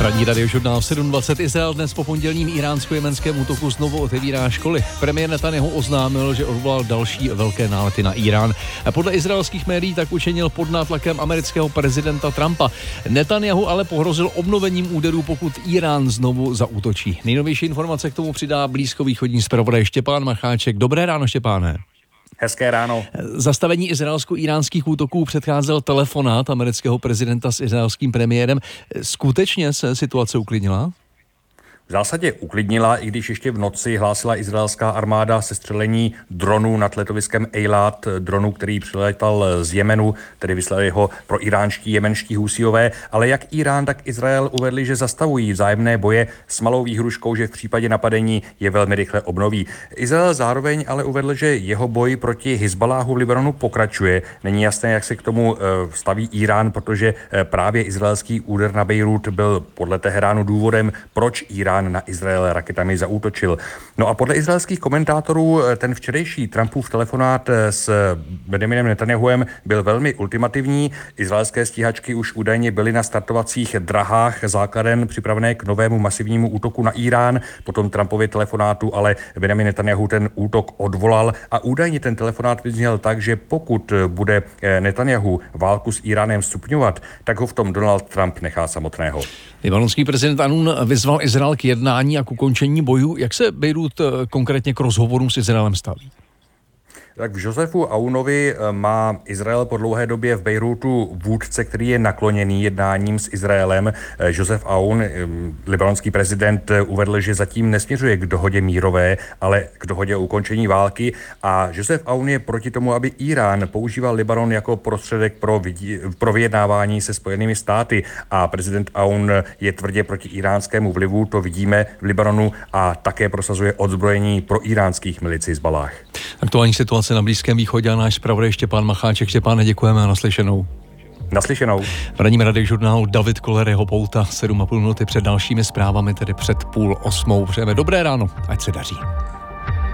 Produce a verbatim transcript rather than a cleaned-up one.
Ranní radiožurnál sedm dvacet. Izrael dnes po pondělním iránsko-jemenském útoku znovu otevírá školy. Premiér Netanjahu oznámil, že odvolal další velké nálety na Irán. A podle izraelských médií tak učinil pod nátlakem amerického prezidenta Trumpa. Netanjahu ale pohrozil obnovením úderů, pokud Irán znovu zaútočí. Nejnovější informace k tomu přidá blízkovýchodní zpravodaj Štěpán Macháček. Dobré ráno, Štěpáne. Hezké ráno. Zastavení izraelsko-iránských útoků předcházel telefonát amerického prezidenta s izraelským premiérem. Skutečně se situace uklidnila? V zásadě uklidnila, i když ještě v noci hlásila izraelská armáda sestřelení dronů nad letoviskem Eilat, dronu, který přiletal z Jemenu, tedy vyslali ho pro iránští jemenští husíové, ale jak Irán, tak Izrael uvedli, že zastavují vzájemné boje s malou výhruškou, že v případě napadení je velmi rychle obnoví. Izrael zároveň ale uvedl, že jeho boj proti Hizbaláhu v Libanonu pokračuje. Není jasné, jak se k tomu staví Irán, protože právě izraelský úder na Bejrút byl podle Teheránu důvodem, proč Irán na Izrael raketami zaútočil. No a podle izraelských komentátorů ten včerejší Trumpův telefonát s Benjaminem Netanjahuem byl velmi ultimativní. Izraelské stíhačky už údajně byly na startovacích drahách základen připravené k novému masivnímu útoku na Irán. Po tom Trumpově telefonátu ale Benjamin Netanjahu ten útok odvolal a údajně ten telefonát vyzněl tak, že pokud bude Netanjahu válku s Iránem stupňovat, tak ho v tom Donald Trump nechá samotného. Libanonský prezident Anún vyzval Izrael k jednání a k ukončení bojů. Jak se Bejrút konkrétně k rozhovorům s Izraelem staví? Tak v Josefu Aunovi má Izrael po dlouhé době v Bejrútu vůdce, který je nakloněný jednáním s Izraelem. Josef Aoun, libanonský prezident, uvedl, že zatím nesměřuje k dohodě mírové, ale k dohodě o ukončení války. A Josef Aoun je proti tomu, aby Irán používal Libanon jako prostředek pro, vidí, pro vyjednávání se Spojenými státy. A prezident Aoun je tvrdě proti iránskému vlivu, to vidíme v Libanonu, a také prosazuje odzbrojení pro iránských milic Hizbalách. Aktuální situace na Blízkém východě a náš zpravodaj Štěpán Macháček. Štěpáne, děkujeme a naslyšenou. Naslyšenou. V ranním radiožurnálu David Koller, jeho pouta, sedm a půl minuty před dalšími zprávami, tedy před půl osmou. Přejeme dobré ráno, ať se daří.